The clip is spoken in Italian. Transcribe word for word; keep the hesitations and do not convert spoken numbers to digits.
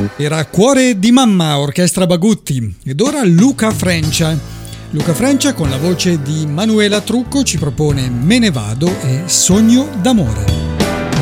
Era Cuore di mamma, orchestra Bagutti. Ed ora Luca Frencia. Luca Frencia con la voce di Manuela Trucco ci propone Me ne vado e Sogno d'amore.